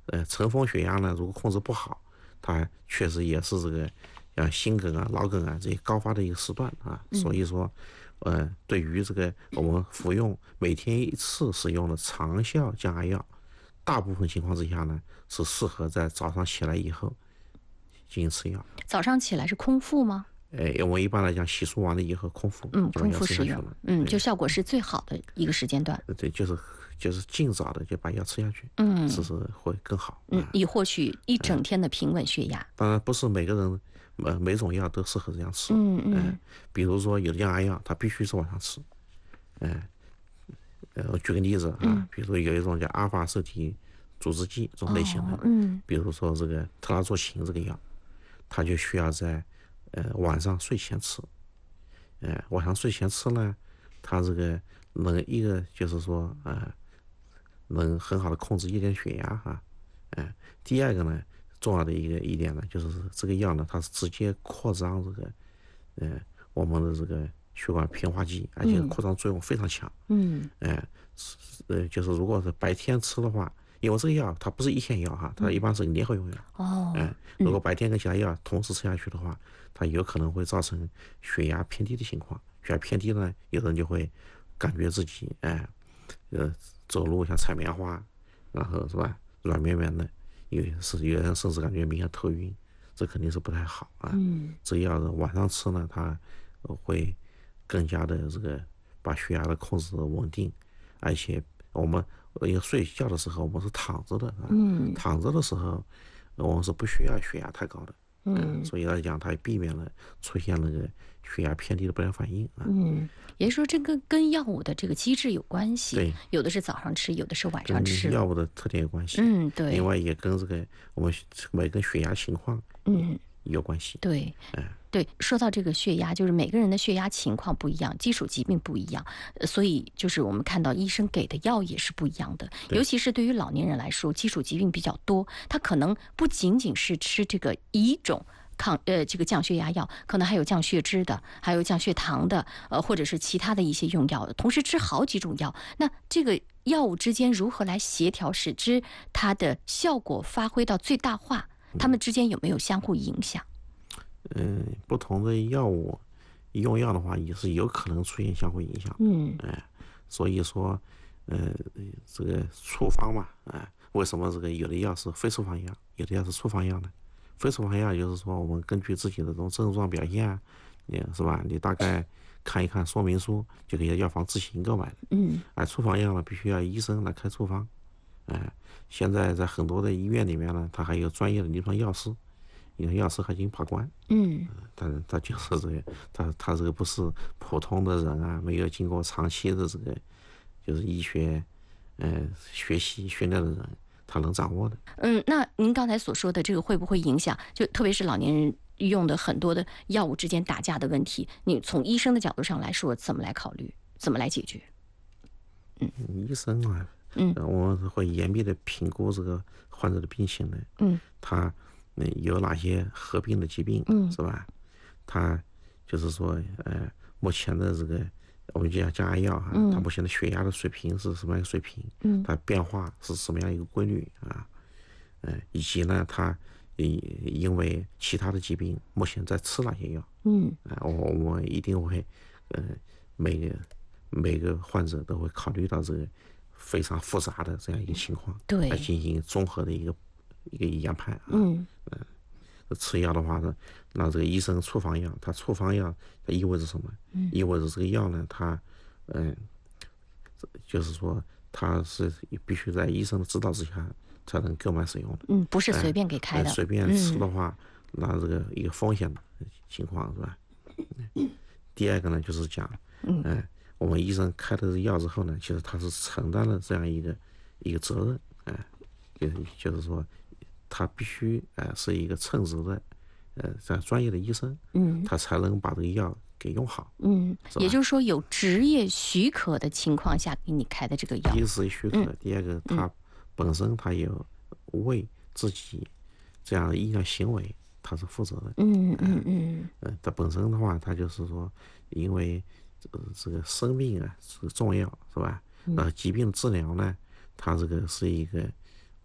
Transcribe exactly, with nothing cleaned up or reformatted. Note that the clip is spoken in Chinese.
呃，尘封血压呢，如果控制不好，它确实也是这个像心梗啊、脑梗啊这些高发的一个时段啊。所以说，呃，对于这个我们服用每天一次使用的长效降压药，大部分情况之下呢，是适合在早上起来以后进行吃药。 早上起来是空腹吗？ 呃，我们一般来讲洗漱完了以后空腹， 嗯， 就把药空腹使用， 吃下去了。 嗯，就效果是最好的一个时间段。 对，就是就是尽早的就把药吃下去， 嗯， 这是会更好。 嗯，以获取一整天的平稳血压。 嗯、当然不是每个人呃每种药都适合这样吃。 嗯嗯、 呃，比如说有的降压药它必须是晚上吃。呃，呃，我举个例子啊， 嗯、 比如说有一种叫阿尔法受体阻滞剂这种类型的， 哦、嗯， 比如说这个特拉唑嗪这个药，它就需要在呃晚上睡前吃。呃，晚上睡前吃呢，它这个能一个就是说呃能很好的控制夜间血压哈。呃，第二个呢，重要的一个一点呢，就是这个药呢，它是直接扩张这个呃我们的这个血管平滑肌，而且扩张作用非常强。 嗯， 呃，呃，就是如果是白天吃的话，因为这个药它不是一天药哈，它一般是联合用药。 哦， 呃，如果白天跟其他药同时吃下去的话，它有可能会造成血压偏低的情况。血压偏低呢，有的人就会感觉自己哎，呃，走路像踩棉花，然后是吧，软绵绵的，有是有人甚至感觉明显头晕，这肯定是不太好啊。 嗯， 这药晚上吃呢，它会更加的这个把血压的控制稳定，而且我们要睡觉的时候我们是躺着的啊， 嗯， 躺着的时候我们是不需要血压太高的。 嗯， 所以来讲，它避免了出现那个血压偏低的不良反应啊。 嗯，也就是说，这个跟药物的这个机制有关系。 对， 有的是早上吃，有的是晚上吃。 跟药物的特点有关系。 嗯，对。 另外也跟这个我们每个血压情况嗯有关系。 对， 嗯。 对，说到这个血压，就是每个人的血压情况不一样，基础疾病不一样，所以就是我们看到医生给的药也是不一样的。尤其是对于老年人来说，基础疾病比较多，他可能不仅仅是吃这个一种抗呃这个降血压药，可能还有降血脂的，还有降血糖的，呃或者是其他的一些用药，同时吃好几种药。那这个药物之间如何来协调，使之它的效果发挥到最大化？它们之间有没有相互影响？ 嗯，不同的药物用药的话，也是有可能出现相互影响。 嗯， 哎、呃，所以说，呃，这个处方嘛，哎、呃，为什么这个有的药是非处方药，有的药是处方药呢？非处方药就是说，我们根据自己的这种症状表现啊，你是吧？你大概看一看说明书，就可以在药房自行购买的。 嗯， 而处方药呢，必须要医生来开处方。哎、呃，现在在很多的医院里面呢，它还有专业的临床药师。因为药师还进行把关。 嗯， 但是他就是这个，他他这个不是普通的人啊，没有经过长期的这个就是医学呃学习训练的人，他能掌握的。 嗯，那您刚才所说的这个会不会影响？就特别是老年人用的很多的药物之间打架的问题，你从医生的角度上来说，怎么来考虑，怎么来解决？ 嗯，医生啊， 嗯， 我们会严密的评估这个患者的病情的。 嗯， 他。有哪些合并的疾病， 嗯， 是吧？他就是说，呃，目前的这个我们就讲降压药哈， 嗯， 它目前的血压的水平是什么样一个水平？ 嗯， 它变化是什么样一个规律啊？呃，以及呢，它因为其他的疾病目前在吃哪些药？ 嗯， 啊、呃，我我一定会，呃，每个每个患者都会考虑到这个非常复杂的这样一个情况， 对， 来进行综合的一个。一个医安排啊， 嗯， 呃，吃药的话呢，那这个医生处方药，它处方药它意味着什么？ 嗯， 意味着这个药呢，它，嗯、呃，就是说它是必须在医生的指导之下才能购买使用的。 嗯，不是随便给开的。 呃、随便吃的话，嗯、那这个一个风险的情况是吧？嗯、第二个呢，就是讲，嗯、呃，我们医生开的药之后呢，其实他是承担了这样一个一个责任，哎、呃，就是就是说。他必须呃是一个称职的呃这样专业的医生， 嗯， 他才能把这个药给用好。 嗯，也就是说有职业许可的情况下给你开的这个药。 第一个是许可，嗯、第二个他本身他有为自己这样的医疗行为他是负责的。 嗯嗯嗯。 呃，他本身的话，他就是说，因为这个这个生命啊是重要，是吧？呃，疾病治疗呢，它这个是一个